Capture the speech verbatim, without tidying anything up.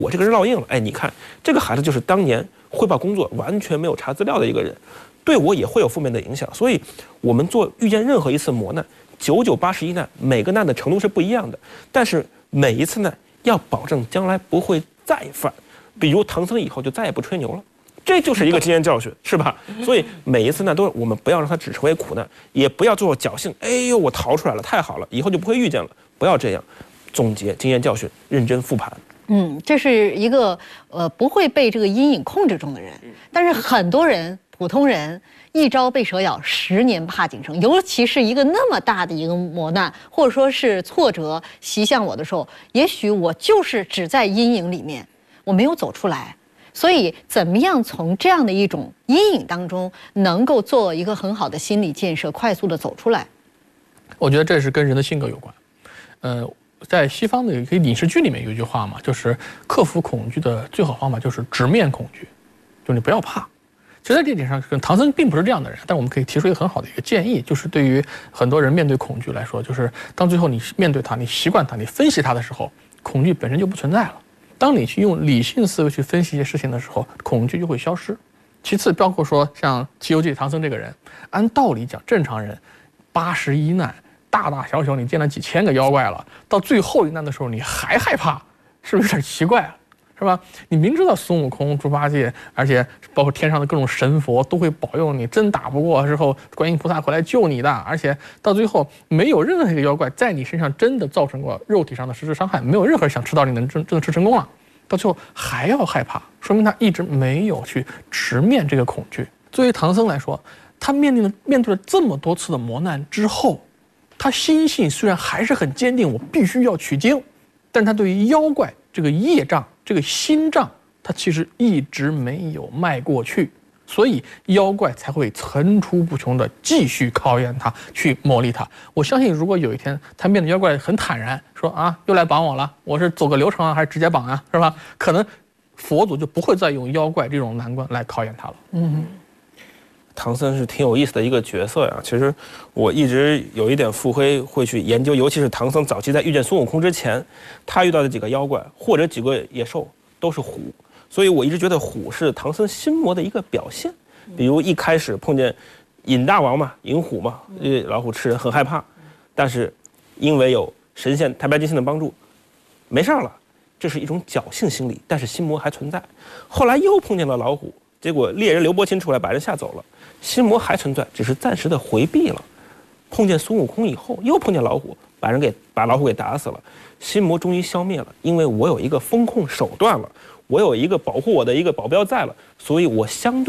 我这个人烙印了。哎，你看这个孩子就是当年汇报工作完全没有查资料的一个人，对我也会有负面的影响。所以，我们做遇见任何一次磨难，九九八十一难，每个难的程度是不一样的，但是每一次呢，要保证将来不会再犯。比如唐僧以后就再也不吹牛了。这就是一个经验教训，是吧？所以每一次呢，都是我们不要让它只成为苦难，也不要最后侥幸，哎呦，我逃出来了，太好了，以后就不会遇见了。不要这样，总结经验教训，认真复盘。 嗯，这是一个呃不会被这个阴影控制住的人，但是很多人普通人一朝被蛇咬，十年怕井绳。尤其是一个那么大的一个磨难，或者说是挫折袭向我的时候，也许我就是只在阴影里面，我没有走出来。所以，怎么样从这样的一种阴影当中，能够做一个很好的心理建设，快速的走出来？ 我觉得这是跟人的性格有关。呃，在西方的一个影视剧里面有一句话嘛，就是克服恐惧的最好方法就是直面恐惧，就你不要怕。其实在这点上，唐僧并不是这样的人，但我们可以提出一个很好的一个建议，就是对于很多人面对恐惧来说，就是当最后你面对它，你习惯它，你分析它的时候，恐惧本身就不存在了。当你去用理性思维去分析一些事情的时候，恐惧就会消失。其次，包括说像《西游记》唐僧这个人，按道理讲，正常人八十一难，大大小小你见了几千个妖怪了，到最后一难的时候你还害怕，是不是有点奇怪啊？是吧？你明知道孙悟空、猪八戒，而且包括天上的各种神佛都会保佑你，真打不过之后，观音菩萨会来救你的，而且到最后没有任何一个妖怪在你身上真的造成过肉体上的实质伤害，没有任何人想吃到你能真真的吃成功了，到最后还要害怕，说明他一直没有去直面这个恐惧。作为唐僧来说，他面临了面对了这么多次的磨难之后，他心性虽然还是很坚定，我必须要取经，但是他对于妖怪这个业障、这个心障，他其实一直没有迈过去，所以妖怪才会层出不穷的继续考验他，去磨砺他。我相信，如果有一天他面对妖怪很坦然，说啊，又来绑我了，我是走个流程啊，还是直接绑啊，是吧？可能佛祖就不会再用妖怪这种难关来考验他了。嗯。 唐僧是挺有意思的一个角色呀。其实我一直有一点腹黑，会去研究，尤其是唐僧早期在遇见孙悟空之前，他遇到的几个妖怪或者几个野兽都是虎，所以我一直觉得虎是唐僧心魔的一个表现。比如一开始碰见尹大王嘛，尹虎嘛，因为老虎吃人很害怕，但是因为有神仙太白金星的帮助，没事了，这是一种侥幸心理，但是心魔还存在。后来又碰见了老虎，结果猎人刘伯钦出来把人吓走了，心魔还存在，只是暂时的回避了。碰见孙悟空以后，又碰见老虎，把人给把老虎给打死了，心魔终于消灭了，因为我有一个风控手段了，我有一个保护我的一个保镖在了，所以我相对